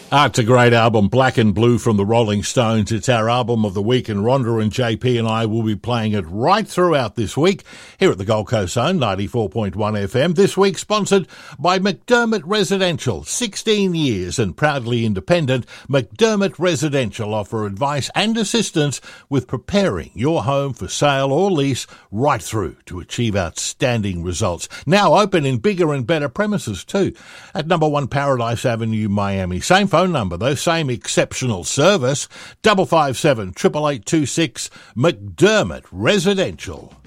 It's a great album, Black and Blue from the Rolling Stones. It's our album of the week, and Rhonda and JP and I will be playing it right throughout this week here at the Gold Coast Zone, 94.1 FM. This week sponsored by McDermott Residential. 16 years and proudly independent, McDermott Residential offer advice and assistance with preparing your home for sale or lease right through to achieve outstanding results. Now open in bigger and better premises too at number 1 Paradise Avenue, Miami. Same phone number though, same exceptional service, 557 88826, McDermott Residential.